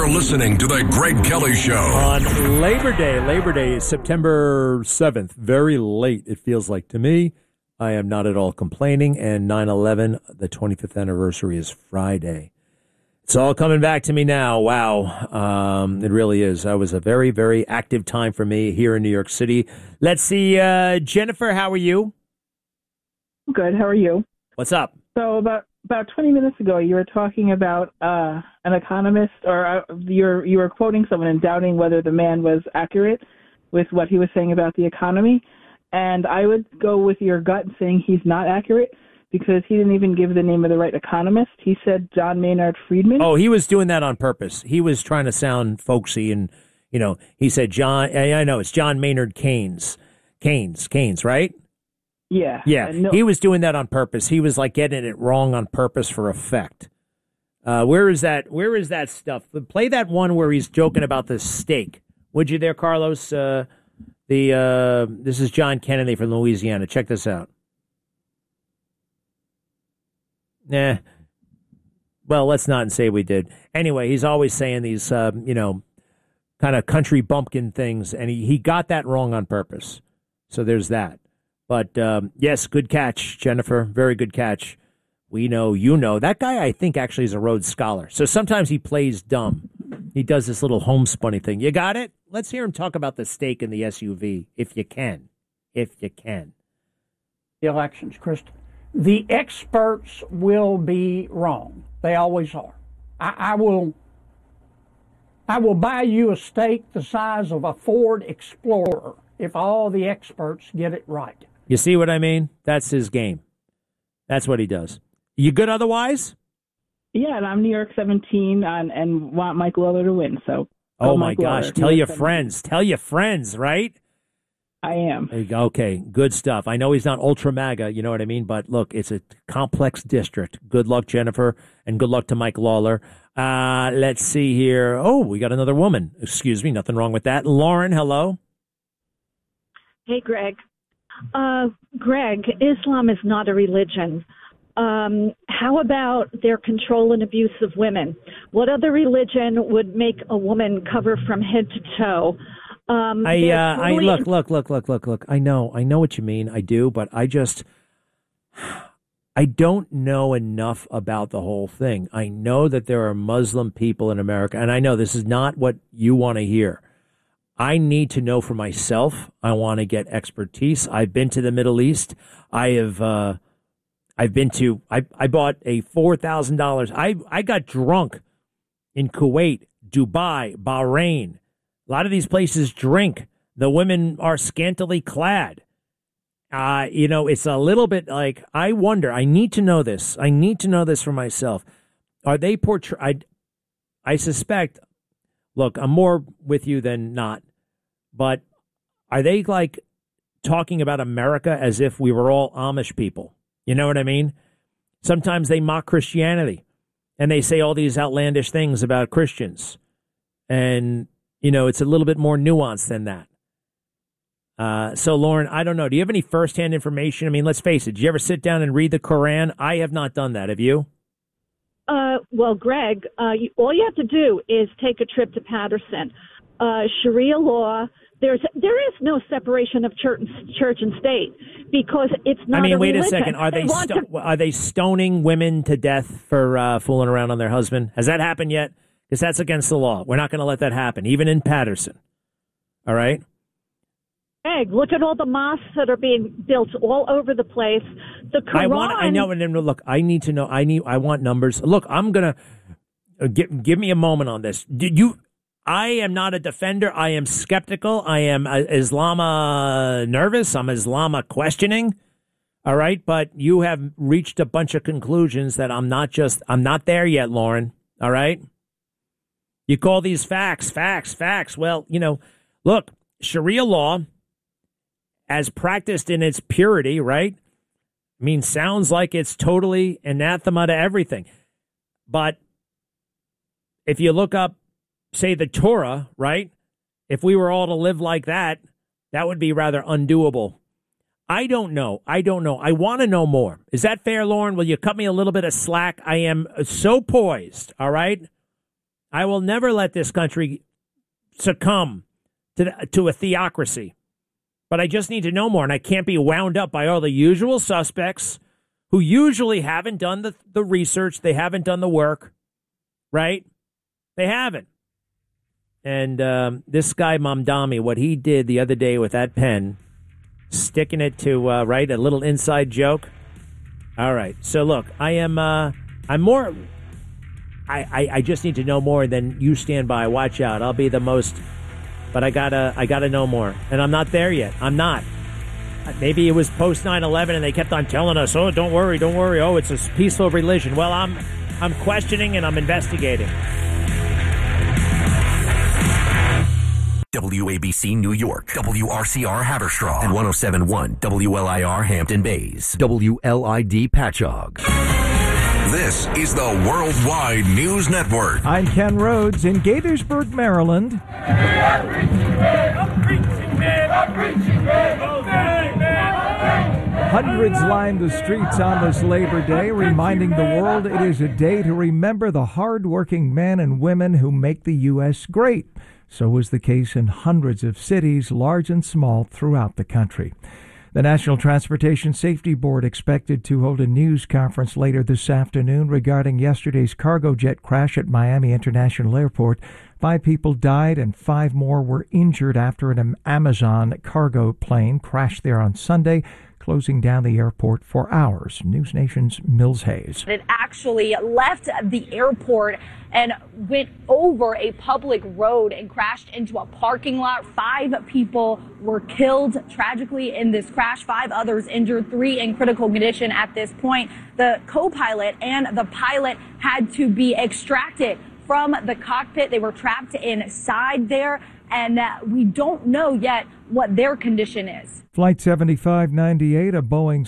You're listening to The Greg Kelly Show. On Labor Day is September 7th. Very late, it feels like to me. I am not at all complaining. And 9/11, the 25th anniversary, is Friday. It's all coming back to me now. Wow. It really is. That was a very, very active time for me here in New York City. Let's see. Jennifer, how are you? Good. How are you? What's up? So about 20 minutes ago, you were talking about an economist, or you were quoting someone and doubting whether the man was accurate with what he was saying about the economy. And I would go with your gut saying he's not accurate because he didn't even give the name of the right economist. He said John Maynard Friedman. Oh, he was doing that on purpose. He was trying to sound folksy, and he said John. I know it's John Maynard Keynes, right? Yeah. Yeah, he was doing that on purpose. He was like getting it wrong on purpose for effect. Where is that stuff? Play that one where he's joking about the steak. Would you there, Carlos? This is John Kennedy from Louisiana. Check this out. Nah. Well, let's not say we did. Anyway, he's always saying these, kind of country bumpkin things, and he got that wrong on purpose. So there's that. But, yes, good catch, Jennifer. Very good catch. We know, That guy, I think, actually is a Rhodes Scholar. So sometimes he plays dumb. He does this little homespunny thing. You got it? Let's hear him talk about the steak in the SUV, if you can. The elections, Krista. The experts will be wrong. They always are. I will buy you a steak the size of a Ford Explorer if all the experts get it right. You see what I mean? That's his game. That's what he does. You good otherwise? Yeah, and I'm New York 17 and want Mike Lawler to win. So, oh my gosh! Lawler, tell your friends. Tell your friends, right? I am. There you go. Okay, good stuff. I know he's not ultra MAGA, you know what I mean? But look, it's a complex district. Good luck, Jennifer, and good luck to Mike Lawler. Let's see here. Oh, we got another woman. Excuse me, nothing wrong with that. Lauren, hello. Hey, Greg. Greg, Islam is not a religion. How about their control and abuse of women? What other religion would make a woman cover from head to toe? Look. I know what you mean. I do, but I don't know enough about the whole thing. I know that there are Muslim people in America, and I know this is not what you want to hear. I need to know for myself. I want to get expertise. I've been to the Middle East. I bought a $4,000. I got drunk in Kuwait, Dubai, Bahrain. A lot of these places drink. The women are scantily clad. It's a little bit like, I wonder, I need to know this. I need to know this for myself. Are they portrayed? I suspect, look, I'm more with you than not, but are they like talking about America as if we were all Amish people? You know what I mean? Sometimes they mock Christianity and they say all these outlandish things about Christians. And, it's a little bit more nuanced than that. So, Lauren, I don't know. Do you have any firsthand information? I mean, let's face it. Did you ever sit down and read the Quran? I have not done that. Have you? Well, Greg, all you have to do is take a trip to Patterson. Sharia law, there is no separation of church and state because it's not. I mean, wait religion. A second. Are they stoning women to death for fooling around on their husband? Has that happened yet? Because that's against the law. We're not going to let that happen, even in Patterson. All right. Greg, look at all the mosques that are being built all over the place. The Quran. I know. And then look, I need to know. I want numbers. Look, I'm gonna give me a moment on this. I am not a defender. I am skeptical. I am Islama nervous. I'm Islama questioning. All right. But you have reached a bunch of conclusions that I'm not there yet, Lauren. All right. You call these facts. Well, look, Sharia law, as practiced in its purity, right? I mean, sounds like it's totally anathema to everything. But if you look up, say, the Torah, right? If we were all to live like that, that would be rather undoable. I don't know. I want to know more. Is that fair, Lauren? Will you cut me a little bit of slack? I am so poised, all right? I will never let this country succumb to a theocracy. But I just need to know more, and I can't be wound up by all the usual suspects who usually haven't done the research. They haven't done the work, right? They haven't. And this guy, Mamdani, what he did the other day with that pen, sticking it to, right, a little inside joke. All right. So, look, I'm more, I just need to know more than you stand by. Watch out. I'll be the most, but I gotta know more. And I'm not there yet. I'm not. Maybe it was post 9/11 and they kept on telling us, oh, don't worry. Oh, it's a peaceful religion. Well, I'm questioning and I'm investigating. WABC New York, WRCR Haverstraw, and 107.1 WLIR Hampton Bays, WLID Patchogue. This is the Worldwide News Network. I'm Ken Rhodes in Gaithersburg, Maryland. Hundreds lined the streets on this Labor Day, reminding the world it is a day to remember the hard-working men and women who make the U.S. great. So was the case in hundreds of cities, large and small, throughout the country. The National Transportation Safety Board expected to hold a news conference later this afternoon regarding yesterday's cargo jet crash at Miami International Airport. 5 people died and 5 more were injured after an Amazon cargo plane crashed there on Sunday, closing down the airport for hours. News Nation's Mills Hayes. It actually left the airport and went over a public road and crashed into a parking lot. 5 people were killed tragically in this crash, 5 others injured, 3 in critical condition at this point. The co-pilot and the pilot had to be extracted from the cockpit. They were trapped inside there, and we don't know yet what their condition is. Flight 7598, a Boeing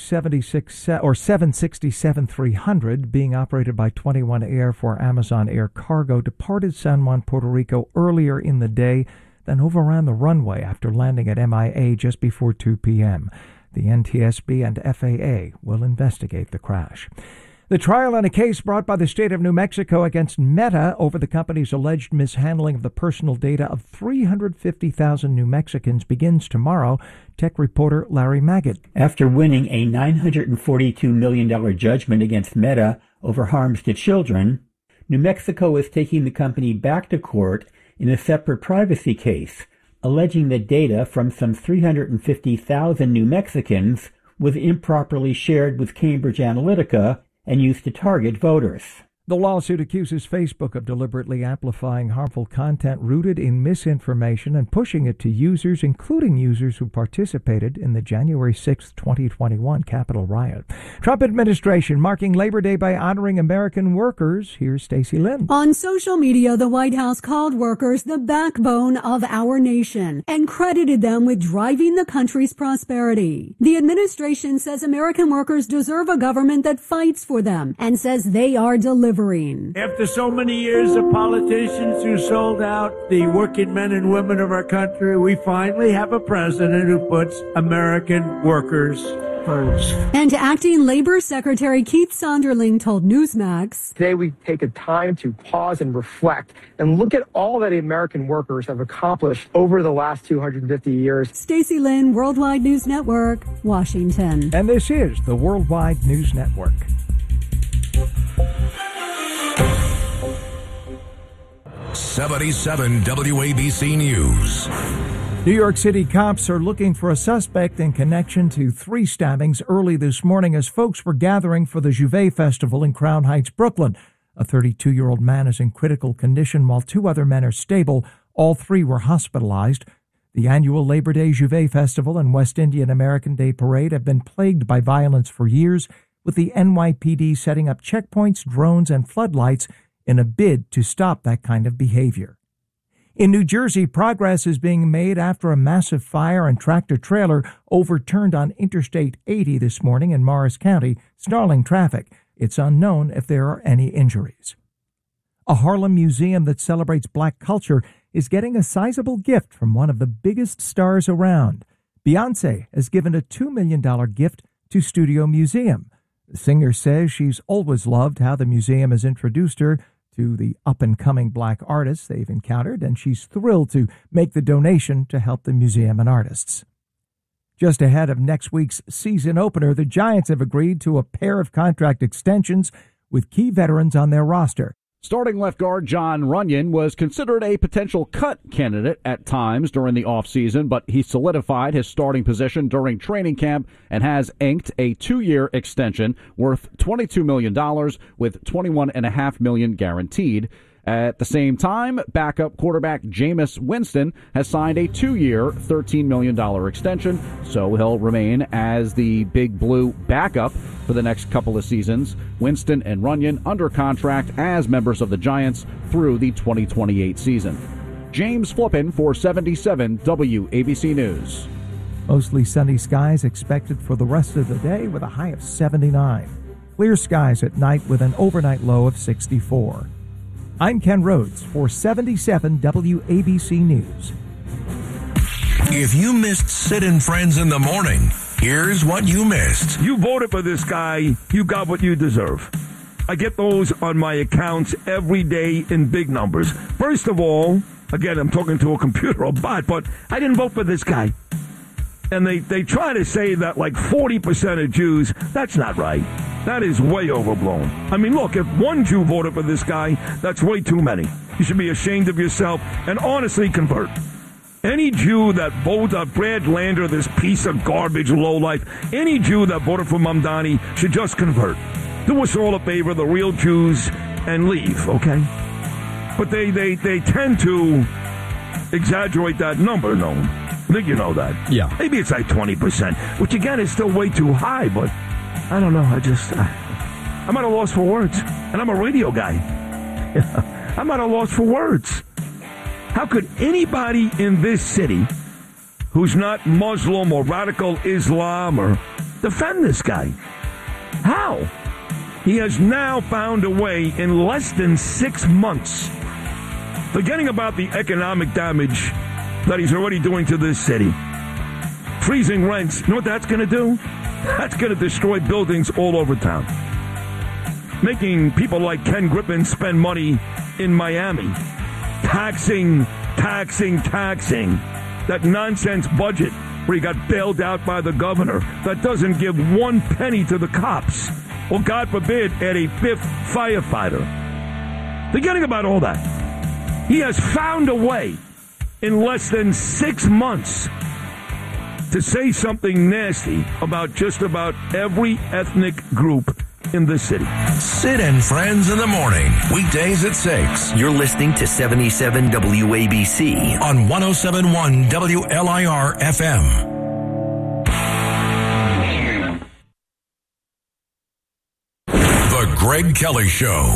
767-300 being operated by 21 Air for Amazon Air Cargo, departed San Juan, Puerto Rico earlier in the day, then overran the runway after landing at MIA just before 2 p.m. The NTSB and FAA will investigate the crash. The trial in a case brought by the state of New Mexico against Meta over the company's alleged mishandling of the personal data of 350,000 New Mexicans begins tomorrow. Tech reporter Larry Magid. After winning a $942 million judgment against Meta over harms to children, New Mexico is taking the company back to court in a separate privacy case, alleging that data from some 350,000 New Mexicans was improperly shared with Cambridge Analytica and used to target voters. The lawsuit accuses Facebook of deliberately amplifying harmful content rooted in misinformation and pushing it to users, including users who participated in the January 6, 2021 Capitol riot. Trump administration marking Labor Day by honoring American workers. Here's Stacey Lynn. On social media, the White House called workers the backbone of our nation and credited them with driving the country's prosperity. The administration says American workers deserve a government that fights for them and says they are delivering. After so many years of politicians who sold out the working men and women of our country, we finally have a president who puts American workers first. And Acting Labor Secretary Keith Sonderling told Newsmax, today we take a time to pause and reflect and look at all that American workers have accomplished over the last 250 years. Stacey Lynn, Worldwide News Network, Washington. And this is the Worldwide News Network. 77 WABC News. New York City cops are looking for a suspect in connection to 3 stabbings early this morning as folks were gathering for the Juve Festival in Crown Heights, Brooklyn. A 32-year-old man is in critical condition while 2 other men are stable. All 3 were hospitalized. The annual Labor Day Juve Festival and West Indian American Day Parade have been plagued by violence for years, with the NYPD setting up checkpoints, drones, and floodlights in a bid to stop that kind of behavior. In New Jersey, progress is being made after a massive fire and tractor-trailer overturned on Interstate 80 this morning in Morris County, snarling traffic. It's unknown if there are any injuries. A Harlem museum that celebrates black culture is getting a sizable gift from one of the biggest stars around. Beyoncé has given a $2 million gift to Studio Museum. The singer says she's always loved how the museum has introduced her to the up-and-coming black artists they've encountered, and she's thrilled to make the donation to help the museum and artists. Just ahead of next week's season opener, the Giants have agreed to a pair of contract extensions with key veterans on their roster. Starting left guard Jon Runyan was considered a potential cut candidate at times during the offseason, but he solidified his starting position during training camp and has inked a 2-year extension worth $22 million with $21.5 million guaranteed. At the same time, backup quarterback Jameis Winston has signed a 2-year, $13 million extension, so he'll remain as the Big Blue backup for the next couple of seasons. Winston and Runyan under contract as members of the Giants through the 2028 season. James Flippin for 77 WABC News. Mostly sunny skies expected for the rest of the day with a high of 79. Clear skies at night with an overnight low of 64. I'm Ken Rhodes for 77 WABC News. If you missed Sid and Friends in the morning, here's what you missed. You voted for this guy, you got what you deserve. I get those on my accounts every day in big numbers. First of all, again, I'm talking to a computer or bot, but I didn't vote for this guy. And they try to say that like 40% of Jews, that's not right. That is way overblown. I mean, look, if one Jew voted for this guy, that's way too many. You should be ashamed of yourself and honestly convert. Any Jew that voted Brad Lander, this piece of garbage lowlife, any Jew that voted for Mamdani should just convert. Do us all a favor, the real Jews, and leave, okay? But they tend to exaggerate that number, no? I think you know that. Yeah. Maybe it's like 20%, which again is still way too high, but I don't know. I'm at a loss for words. And I'm a radio guy. I'm at a loss for words. How could anybody in this city who's not Muslim or radical Islam or defend this guy? How? He has now found a way in less than 6 months, forgetting about the economic damage that he's already doing to this city. Freezing rents. You know what that's going to do? That's going to destroy buildings all over town. Making people like Ken Griffin spend money in Miami. Taxing. That nonsense budget where he got bailed out by the governor that doesn't give 1 penny to the cops. Or, God forbid, add a 5th firefighter. Forgetting about all that. He has found a way in less than 6 months to say something nasty about just about every ethnic group in the city. Sid and Friends in the morning, weekdays at 6. You're listening to 77 WABC on 107.1 WLIR FM. The Greg Kelly Show.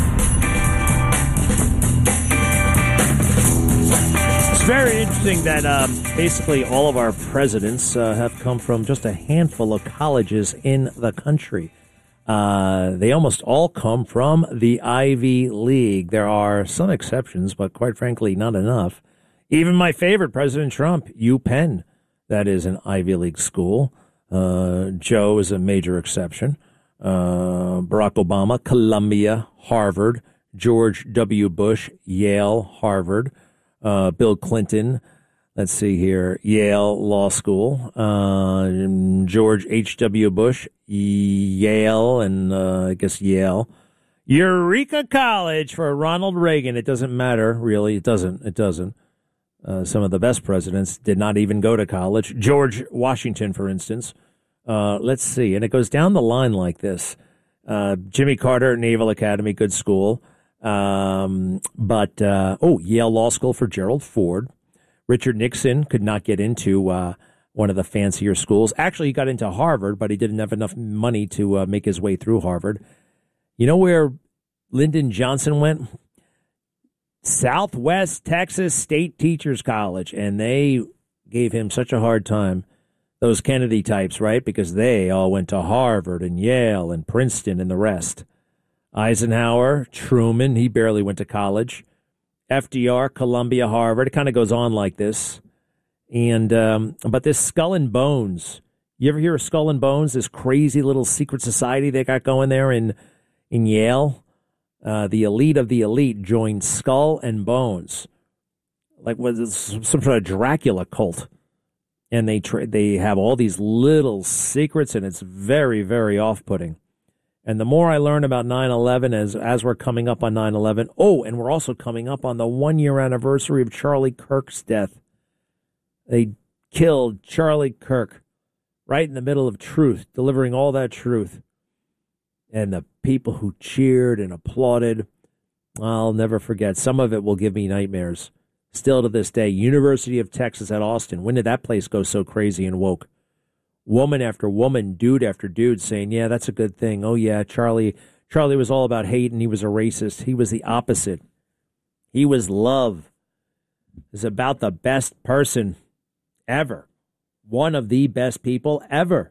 It's very interesting that basically all of our presidents have come from just a handful of colleges in the country. They almost all come from the Ivy League. There are some exceptions, but quite frankly, not enough. Even my favorite, President Trump, UPenn, that is an Ivy League school. Joe is a major exception. Barack Obama, Columbia, Harvard. George W. Bush, Yale, Harvard. Bill Clinton, let's see here, Yale Law School. George H.W. Bush, Yale, and I guess Yale. Eureka College for Ronald Reagan. It doesn't matter, really. It doesn't. Some of the best presidents did not even go to college. George Washington, for instance. Let's see. And it goes down the line like this. Jimmy Carter, Naval Academy, good school. Yale Law School for Gerald Ford. Richard Nixon could not get into one of the fancier schools. Actually, he got into Harvard, but he didn't have enough money to make his way through Harvard. You know where Lyndon Johnson went? Southwest Texas State Teachers College, and they gave him such a hard time. Those Kennedy types, right? Because they all went to Harvard and Yale and Princeton and the rest. Eisenhower, Truman, he barely went to college. FDR, Columbia, Harvard. It kind of goes on like this. And but this Skull and Bones, you ever hear of Skull and Bones, this crazy little secret society they got going there in Yale? The elite of the elite joined Skull and Bones, like was some sort of Dracula cult, and they have all these little secrets, and it's very, very off-putting. And the more I learn about 9/11 as we're coming up on 9/11, and we're also coming up on the 1-year anniversary of Charlie Kirk's death. They killed Charlie Kirk right in the middle of truth, delivering all that truth. And the people who cheered and applauded, I'll never forget. Some of it will give me nightmares. Still to this day, University of Texas at Austin. When did that place go so crazy and woke? Woman after woman, dude after dude saying, yeah, that's a good thing. Oh, yeah, Charlie was all about hate and he was a racist. He was the opposite. He was love. He was about the best person ever. One of the best people ever.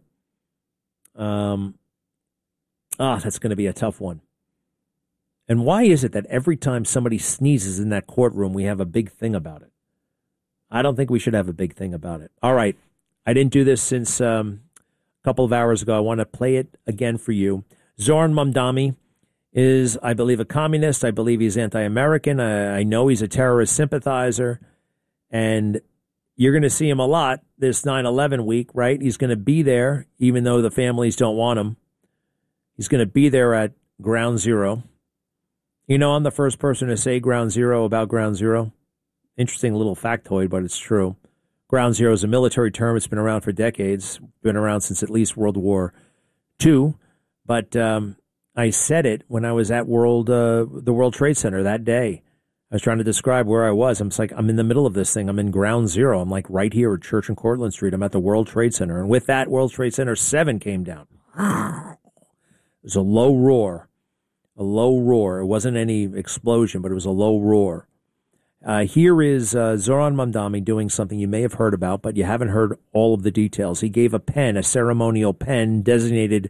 That's going to be a tough one. And why is it that every time somebody sneezes in that courtroom, we have a big thing about it? I don't think we should have a big thing about it. All right. I didn't do this since a couple of hours ago. I want to play it again for you. Zoran Mamdani is, I believe, a communist. I believe he's anti-American. I know he's a terrorist sympathizer. And you're going to see him a lot this 9/11 week, right? He's going to be there, even though the families don't want him. He's going to be there at Ground Zero. You know, I'm the first person to say Ground Zero about Ground Zero. Interesting little factoid, but it's true. Ground Zero is a military term. It's been around for decades. Been around since at least World War II. But I said it when I was at the World Trade Center that day. I was trying to describe where I was. I'm in the middle of this thing. I'm in Ground Zero. I'm like right here at Church and Cortlandt Street. I'm at the World Trade Center. And with that, World Trade Center 7 came down. It was a low roar. A low roar. It wasn't any explosion, but it was a low roar. Here is Zoran Mamdani doing something you may have heard about, but you haven't heard all of the details. He gave a ceremonial pen designating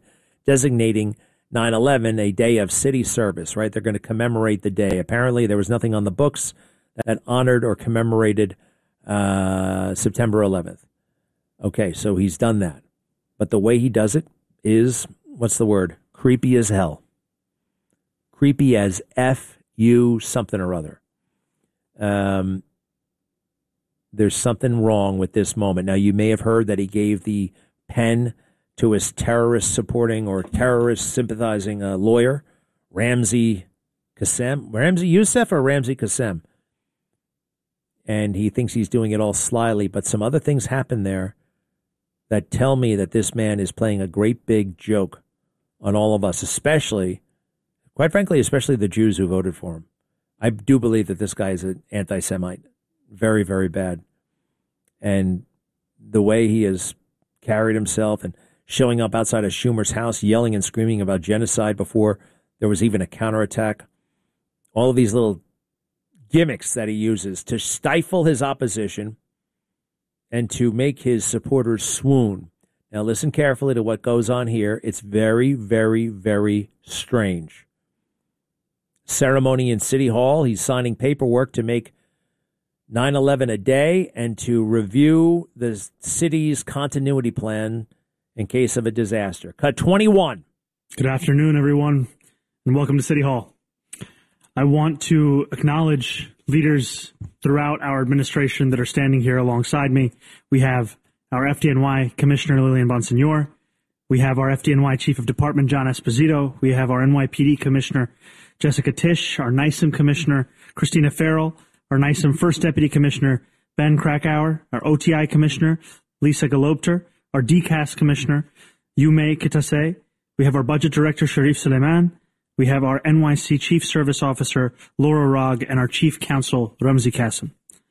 9/11 a day of city service, right? They're going to commemorate the day. Apparently, there was nothing on the books that honored or commemorated September 11th. Okay, so he's done that. But the way he does it is, what's the word? Creepy as hell. Creepy as F-U something or other. There's something wrong with this moment. Now, you may have heard that he gave the pen to his terrorist supporting or terrorist sympathizing lawyer, Ramzi Qassem. Ramzi Youssef or Ramzi Qassem? And he thinks he's doing it all slyly, but some other things happen there that tell me that this man is playing a great big joke on all of us, especially, quite frankly, especially the Jews who voted for him. I do believe that this guy is an anti-Semite. Very, very bad. And the way he has carried himself and showing up outside of Schumer's house, yelling and screaming about genocide before there was even a counterattack. All of these little gimmicks that he uses to stifle his opposition and to make his supporters swoon. Now listen carefully to what goes on here. It's very, very, very strange. Ceremony in City Hall. He's signing paperwork to make 9/11 a day and to review the city's continuity plan in case of a disaster. Cut 21. Good afternoon, everyone, and welcome to City Hall. I want to acknowledge leaders throughout our administration that are standing here alongside me. We have our FDNY Commissioner Lillian Bonsignor. We have our FDNY Chief of Department John Esposito. We have our NYPD Commissioner Jessica Tisch, our NYSEM Commissioner Christina Farrell, our NYSEM First Deputy Commissioner Ben Krakauer, our OTI Commissioner Lisa Galopter, our DCAS Commissioner Yume Kitase. We have our Budget Director Sharif Suleiman. We have our NYC Chief Service Officer Laura Rogg and our Chief Counsel Ramzi Qassem.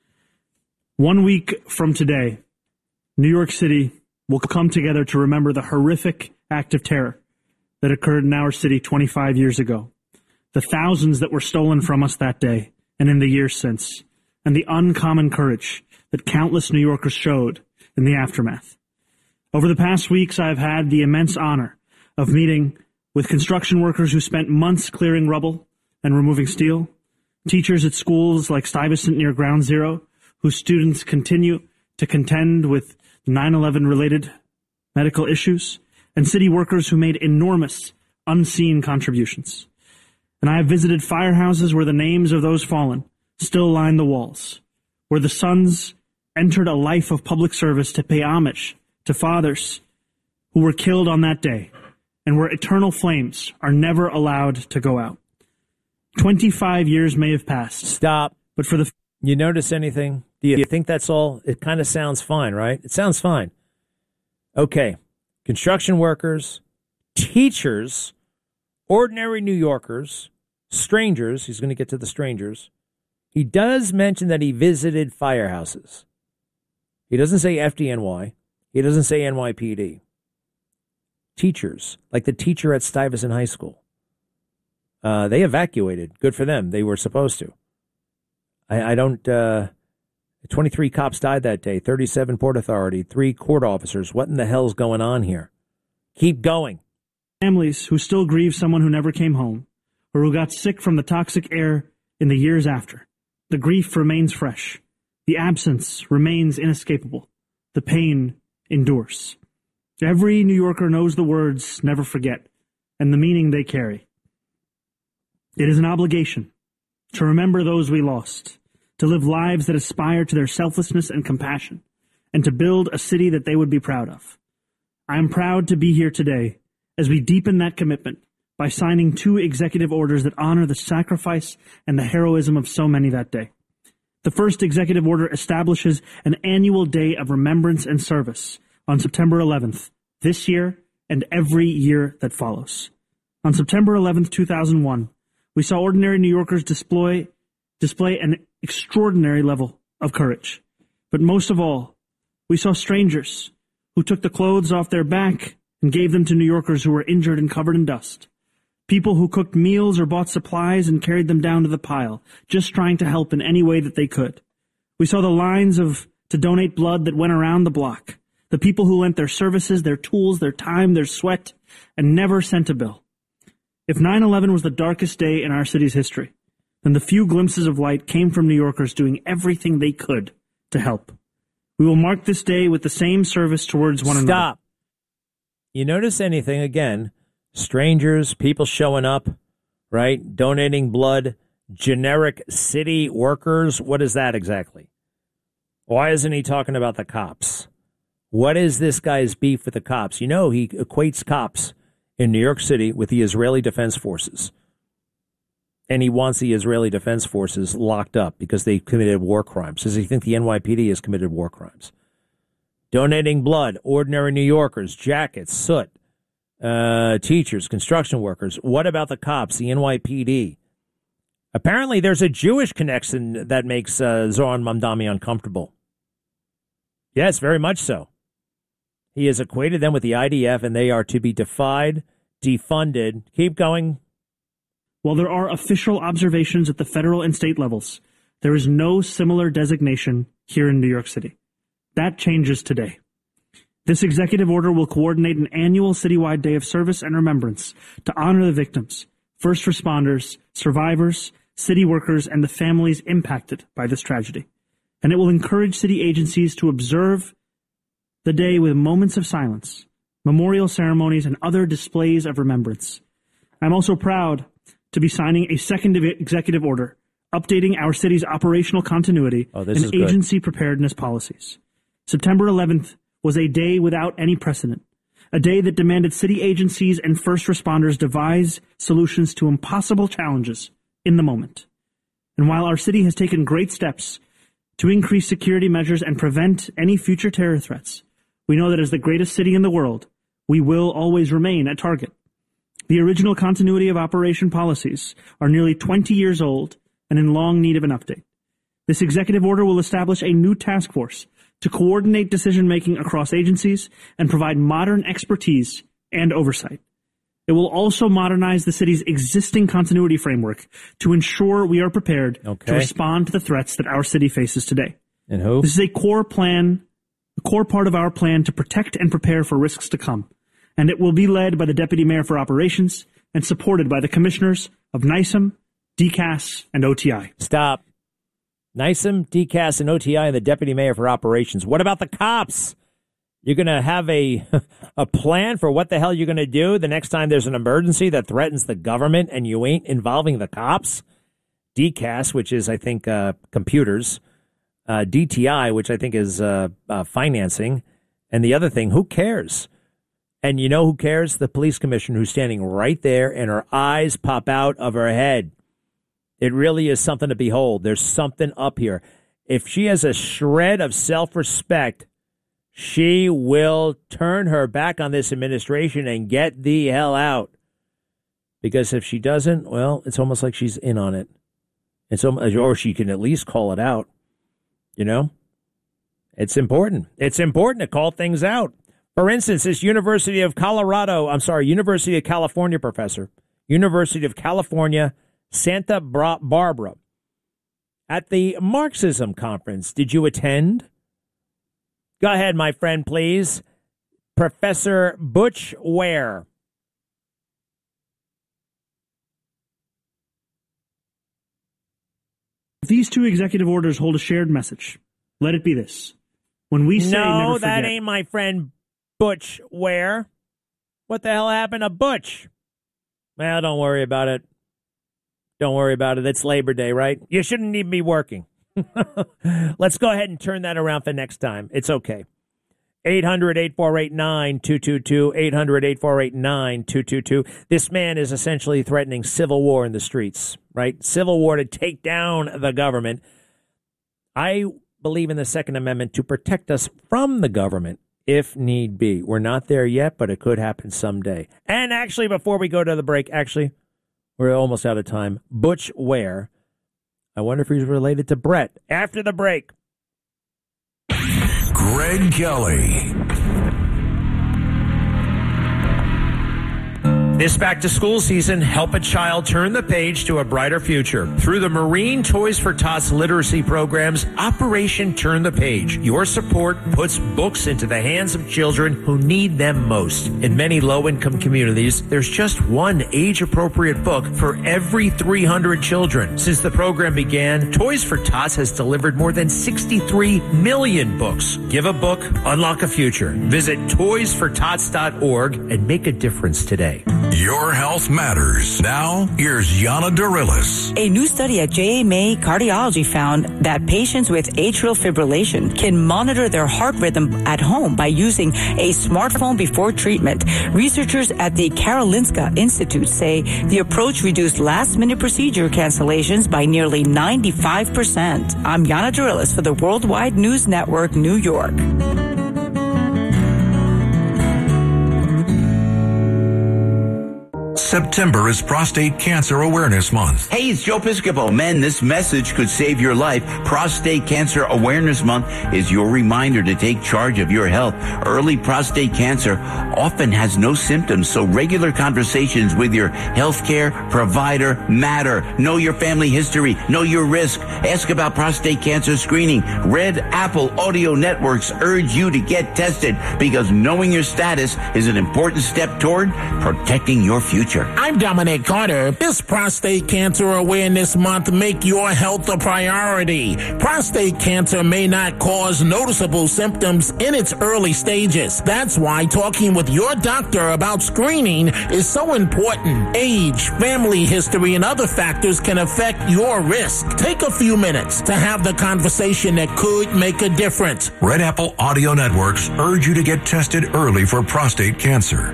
1 week from today, New York City will come together to remember the horrific act of terror that occurred in our city 25 years ago, the thousands that were stolen from us that day and in the years since, and the uncommon courage that countless New Yorkers showed in the aftermath. Over the past weeks, I've had the immense honor of meeting with construction workers who spent months clearing rubble and removing steel, teachers at schools like Stuyvesant near Ground Zero, whose students continue to contend with 9/11-related medical issues, and city workers who made enormous, unseen contributions. And I have visited firehouses where the names of those fallen still line the walls, where the sons entered a life of public service to pay homage to fathers who were killed on that day, and where eternal flames are never allowed to go out. 25 years may have passed. Stop. But for the... You notice anything? Do you think that's all? It kind of sounds fine, right? It sounds fine. Okay. Construction workers, teachers, ordinary New Yorkers, strangers. He's going to get to the strangers. He does mention that he visited firehouses. He doesn't say FDNY. He doesn't say NYPD. Teachers, like the teacher at Stuyvesant High School. They evacuated. Good for them. They were supposed to. I don't... 23 cops died that day, 37 Port Authority, 3 court officers. What in the hell's going on here? Keep going. Families who still grieve someone who never came home, or who got sick from the toxic air in the years after. The grief remains fresh. The absence remains inescapable. The pain endures. Every New Yorker knows the words "never forget" and the meaning they carry. It is an obligation to remember those we lost, to live lives that aspire to their selflessness and compassion, and to build a city that they would be proud of. I am proud to be here today as we deepen that commitment by signing 2 executive orders that honor the sacrifice and the heroism of so many that day. The first executive order establishes an annual day of remembrance and service on September 11th, this year and every year that follows. On September 11th, 2001, we saw ordinary New Yorkers display an extraordinary level of courage. But most of all, we saw strangers who took the clothes off their back and gave them to New Yorkers who were injured and covered in dust. People who cooked meals or bought supplies and carried them down to the pile, just trying to help in any way that they could. We saw the lines to donate blood that went around the block. The people who lent their services, their tools, their time, their sweat, and never sent a bill. If 9/11 was the darkest day in our city's history, then the few glimpses of light came from New Yorkers doing everything they could to help. We will mark this day with the same service towards one another. Stop. You notice anything, again, strangers, people showing up, right, donating blood, generic city workers. What is that exactly? Why isn't he talking about the cops? What is this guy's beef with the cops? You know, he equates cops in New York City with the Israeli Defense Forces. And he wants the Israeli Defense Forces locked up because they committed war crimes. Does he think the NYPD has committed war crimes? Donating blood, ordinary New Yorkers, jackets, soot, teachers, construction workers. What about the cops, the NYPD? Apparently there's a Jewish connection that makes Zohran Mamdani uncomfortable. Yes, very much so. He has equated them with the IDF, and they are to be defied, defunded. Keep going. While there are official observations at the federal and state levels, there is no similar designation here in New York City. That changes today. This executive order will coordinate an annual citywide day of service and remembrance to honor the victims, first responders, survivors, city workers, and the families impacted by this tragedy. And it will encourage city agencies to observe the day with moments of silence, memorial ceremonies, and other displays of remembrance. I'm also proud to be signing a second executive order updating our city's operational continuity and agency preparedness policies. September 11th was a day without any precedent, a day that demanded city agencies and first responders devise solutions to impossible challenges in the moment. And while our city has taken great steps to increase security measures and prevent any future terror threats, we know that as the greatest city in the world, we will always remain a target. The original continuity of operation policies are nearly 20 years old and in long need of an update. This executive order will establish a new task force to coordinate decision-making across agencies and provide modern expertise and oversight. It will also modernize the city's existing continuity framework to ensure we are prepared to respond to the threats that our city faces today. And who? This is a core part of our plan to protect and prepare for risks to come. And it will be led by the Deputy Mayor for Operations and supported by the Commissioners of NYSEM, DCAS, and OTI. Stop. NYSEM, DCAS, and OTI, and the Deputy Mayor for Operations. What about the cops? You're going to have a plan for what the hell you're going to do the next time there's an emergency that threatens the government and you ain't involving the cops? DCAS, which is, I think, computers. DTI, which I think is financing. And the other thing, who cares? And you know who cares? The police commissioner who's standing right there and her eyes pop out of her head. It really is something to behold. There's something up here. If she has a shred of self-respect, she will turn her back on this administration and get the hell out. Because if she doesn't, well, it's almost like she's in on it. Or she can at least call it out. You know? It's important. It's important to call things out. For instance, this University of California professor, University of California, Santa Barbara, at the Marxism conference. Did you attend? Go ahead, my friend, please. Professor Butch Ware. These two executive orders hold a shared message. Let it be this. When we say never forget, that ain't my friend Butch Ware. What the hell happened to Butch? Well, don't worry about it. Don't worry about it. It's Labor Day, right? You shouldn't even be working. Let's go ahead and turn that around for next time. It's okay. 800-848-9222, 800-848-9222. This man is essentially threatening civil war in the streets, right? Civil war to take down the government. I believe in the Second Amendment to protect us from the government if need be. We're not there yet, but it could happen someday. And actually, before we go to the break, we're almost out of time. Butch Ware. I wonder if he's related to Brett. After the break. Greg Kelly. This back-to-school season, help a child turn the page to a brighter future. Through the Marine Toys for Tots literacy programs, Operation Turn the Page. Your support puts books into the hands of children who need them most. In many low-income communities, there's just one age-appropriate book for every 300 children. Since the program began, Toys for Tots has delivered more than 63 million books. Give a book, unlock a future. Visit toysfortots.org and make a difference today. Your health matters. Now, here's Yana Dorilis. A new study at JMA Cardiology found that patients with atrial fibrillation can monitor their heart rhythm at home by using a smartphone before treatment. Researchers at the Karolinska Institute say the approach reduced last-minute procedure cancellations by nearly 95%. I'm Yana Dorilis for the Worldwide News Network, New York. September is Prostate Cancer Awareness Month. Hey, it's Joe Piscopo. Men, this message could save your life. Prostate Cancer Awareness Month is your reminder to take charge of your health. Early prostate cancer often has no symptoms, so regular conversations with your healthcare provider matter. Know your family history. Know your risk. Ask about prostate cancer screening. Red Apple Audio Networks urge you to get tested because knowing your status is an important step toward protecting your future. I'm Dominic Carter. This Prostate Cancer Awareness Month, make your health a priority. Prostate cancer may not cause noticeable symptoms in its early stages. That's why talking with your doctor about screening is so important. Age, family history, and other factors can affect your risk. Take a few minutes to have the conversation that could make a difference. Red Apple Audio Networks urge you to get tested early for prostate cancer.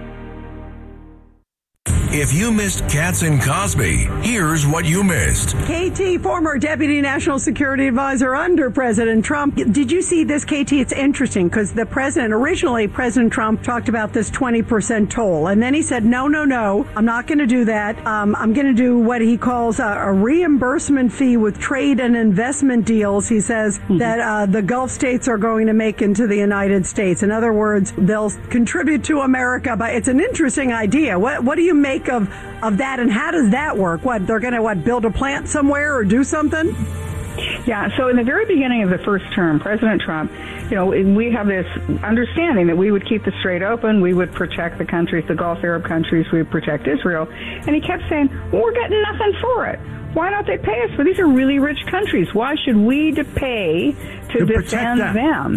If you missed Katz and Cosby, here's what you missed. KT, former Deputy National Security Advisor under President Trump. Did you see this, KT? It's interesting because originally President Trump talked about this 20% toll. And then he said, no, I'm not going to do that. I'm going to do what he calls a reimbursement fee with trade and investment deals. He says that the Gulf states are going to make into the United States. In other words, they'll contribute to America. But it's an interesting idea. What do you make of that, and how does that work? What, they're going to build a plant somewhere or do something? Yeah, so in the very beginning of the first term, President Trump, we have this understanding that we would keep the Strait open, we would protect the countries, the Gulf Arab countries, we would protect Israel, and he kept saying, well, we're getting nothing for it. Why don't they pay us? Well, these are really rich countries. Why should we pay to defend them?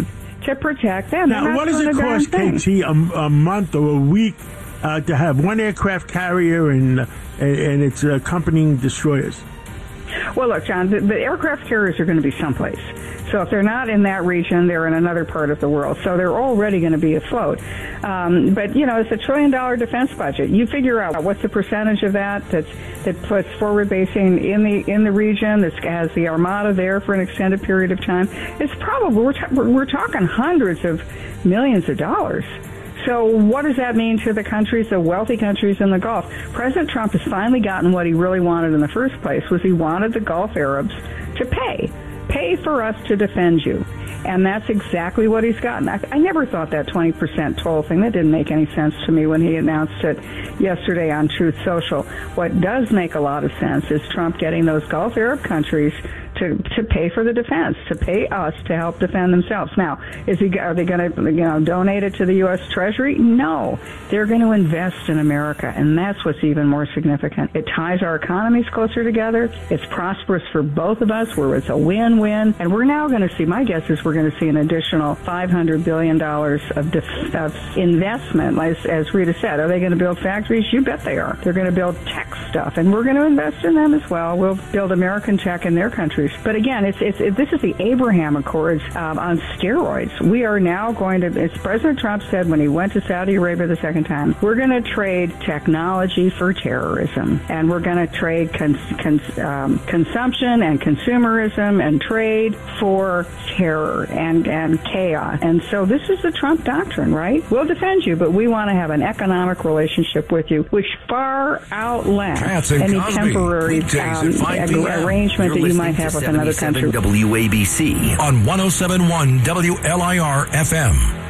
to protect them. Now, what does it cost, KT, a month or a week to have one aircraft carrier and its accompanying destroyers? Well, look, John, the aircraft carriers are going to be someplace. So if they're not in that region, they're in another part of the world. So they're already going to be afloat. But, you know, it's $1 trillion defense budget. You figure out what's the percentage of that that puts forward basing in the region, that has the Armada there for an extended period of time. It's probably, we're talking hundreds of millions of dollars. So what does that mean to the countries, the wealthy countries in the Gulf? President Trump has finally gotten what he really wanted in the first place, was he wanted the Gulf Arabs to pay for us to defend you. And that's exactly what he's gotten. I never thought that 20% toll thing, that didn't make any sense to me when he announced it yesterday on Truth Social. What does make a lot of sense is Trump getting those Gulf Arab countries to pay for the defense, to pay us to help defend themselves. Now, are they going to donate it to the U.S. Treasury? No, they're going to invest in America, and that's what's even more significant. It ties our economies closer together. It's prosperous for both of us, where it's a win-win. And we're now going to see, my guess is we're going to see an additional $500 billion of investment. As Rita said, are they going to build factories? You bet they are. They're going to build tech stuff, and we're going to invest in them as well. We'll build American tech in their countries. But again, this is the Abraham Accords on steroids. We are now going to, as President Trump said when he went to Saudi Arabia the second time, we're going to trade technology for terrorism, and we're going to trade consumption and consumerism and trade for terror and chaos. And so this is the Trump doctrine, right? We'll defend you, but we want to have an economic relationship with you, which far outlasts any temporary arrangement that you might have with another country. WABC on 107.1 WLIR FM.